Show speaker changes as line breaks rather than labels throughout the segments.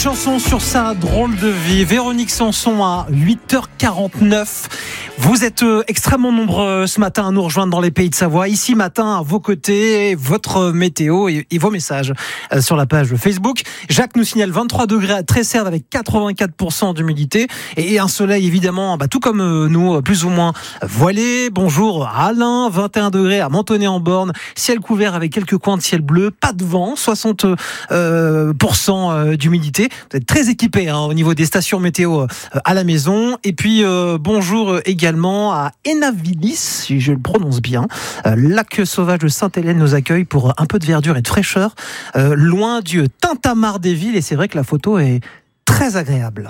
chanson sur sa drôle de vie. Véronique Sanson à 8h49. Vous êtes extrêmement nombreux ce matin à nous rejoindre dans les Pays de Savoie. Ici matin, à vos côtés, votre météo et vos messages sur la page Facebook. Jacques nous signale 23 degrés à Tresserve avec 84% d'humidité et un soleil évidemment, tout comme nous, plus ou moins voilé. Bonjour Alain, 21 degrés à Mentonnet-en-Borne, ciel couvert avec quelques coins de ciel bleu, pas de vent, 60% d'humidité. Vous êtes très équipés au niveau des stations météo à la maison. Et puis bonjour également à Enavilis, si je le prononce bien. Lac sauvage de Sainte-Hélène nous accueille pour un peu de verdure et de fraîcheur, loin du tintamarre des villes. Et c'est vrai que la photo est très agréable.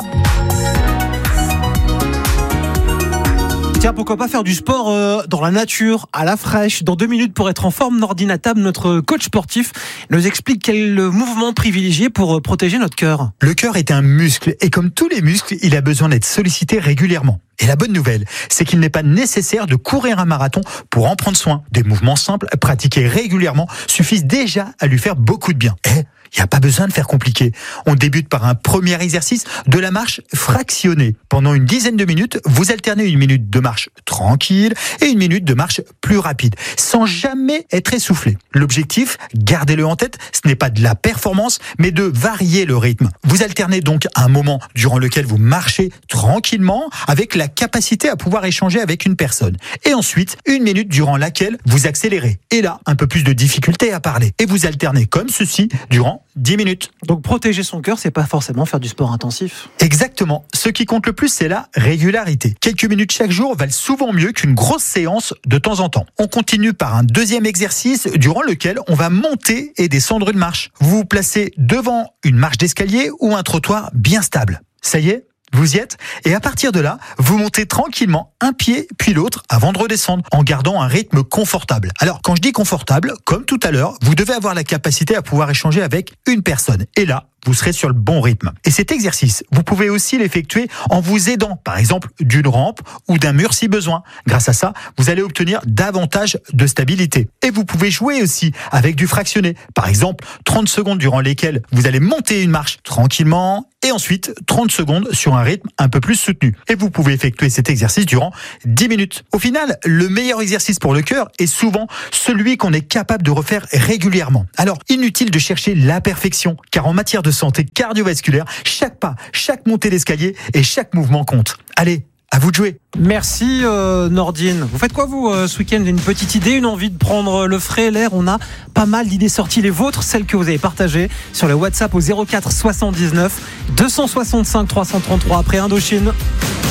Tiens, pourquoi pas faire du sport dans la nature, à la fraîche. Dans 2 minutes pour être en forme, Nordine Atam, notre coach sportif, nous explique quel est le mouvement privilégié pour protéger notre cœur.
Le cœur est un muscle et comme tous les muscles, il a besoin d'être sollicité régulièrement. Et la bonne nouvelle, c'est qu'il n'est pas nécessaire de courir un marathon pour en prendre soin. Des mouvements simples, pratiqués régulièrement, suffisent déjà à lui faire beaucoup de bien. Il n'y a pas besoin de faire compliqué. On débute par un premier exercice de la marche fractionnée. Pendant une dizaine de minutes, vous alternez 1 minute de marche tranquille et 1 minute de marche plus rapide, sans jamais être essoufflé. L'objectif, gardez-le en tête, ce n'est pas de la performance, mais de varier le rythme. Vous alternez donc un moment durant lequel vous marchez tranquillement, avec la capacité à pouvoir échanger avec une personne. Et ensuite, 1 minute durant laquelle vous accélérez. Et là, un peu plus de difficulté à parler. Et vous alternez comme ceci durant 10 minutes.
Donc protéger son cœur, c'est pas forcément faire du sport intensif.
Exactement. Ce qui compte le plus, c'est la régularité. Quelques minutes chaque jour valent souvent mieux qu'une grosse séance de temps en temps. On continue par un deuxième exercice durant lequel on va monter et descendre une marche. Vous vous placez devant une marche d'escalier ou un trottoir bien stable. Ça y est ? Vous y êtes ? Et à partir de là, vous montez tranquillement un pied puis l'autre avant de redescendre en gardant un rythme confortable. Alors, quand je dis confortable, comme tout à l'heure, vous devez avoir la capacité à pouvoir échanger avec une personne. Et là, vous serez sur le bon rythme. Et cet exercice, vous pouvez aussi l'effectuer en vous aidant, par exemple, d'une rampe ou d'un mur si besoin. Grâce à ça, vous allez obtenir davantage de stabilité. Et vous pouvez jouer aussi avec du fractionné. Par exemple, 30 secondes durant lesquelles vous allez monter une marche tranquillement et ensuite 30 secondes sur un rythme un peu plus soutenu. Et vous pouvez effectuer cet exercice durant 10 minutes. Au final, le meilleur exercice pour le cœur est souvent celui qu'on est capable de refaire régulièrement. Alors, inutile de chercher la perfection, car en matière de santé cardiovasculaire, chaque pas, chaque montée d'escalier et chaque mouvement compte. Allez, à vous de jouer.
Merci Nordine. Vous faites quoi vous ce week-end ? Une petite idée, une envie de prendre le frais, l'air ? On a pas mal d'idées sorties, les vôtres, celles que vous avez partagées sur le WhatsApp au 04 79 265 333 après Indochine.